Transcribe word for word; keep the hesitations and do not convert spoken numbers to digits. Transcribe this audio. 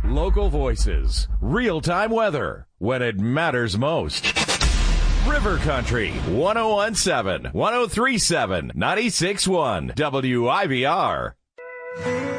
Local voices, real-time weather, when it matters most. River Country, one oh one point seven, one oh three point seven, ninety-six point one, W I B R.